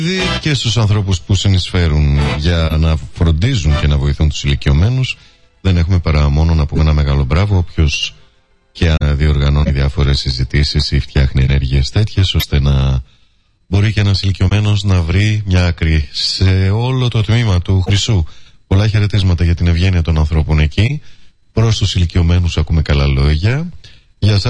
και στους ανθρώπους που συνεισφέρουν για να φροντίζουν και να βοηθούν τους ηλικιωμένους. Δεν έχουμε παρά μόνο να πούμε ένα μεγάλο μπράβο. Όποιος και διοργανώνει διάφορες συζητήσεις ή φτιάχνει ενέργειες τέτοιες, ώστε να μπορεί και ένας ηλικιωμένος να βρει μια άκρη σε όλο το τμήμα του Χρυσού. Πολλά χαιρετίσματα για την ευγένεια των ανθρώπων εκεί. Προς τους ηλικιωμένους ακούμε καλά λόγια. Για